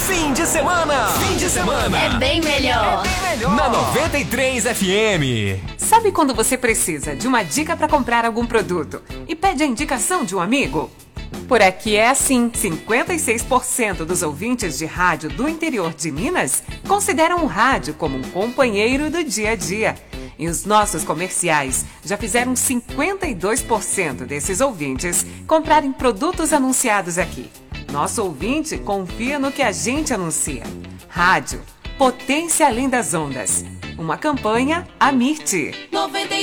Fim de semana. Fim de semana. É bem melhor. Na 93 FM. Sabe quando você precisa de uma dica para comprar algum produto e pede a indicação de um amigo? Por aqui é assim, 56% dos ouvintes de rádio do interior de Minas consideram o rádio como um companheiro do dia a dia. E os nossos comerciais já fizeram 52% desses ouvintes comprarem produtos anunciados aqui. Nosso ouvinte confia no que a gente anuncia. Rádio, potência além das ondas. Uma campanha Amirte.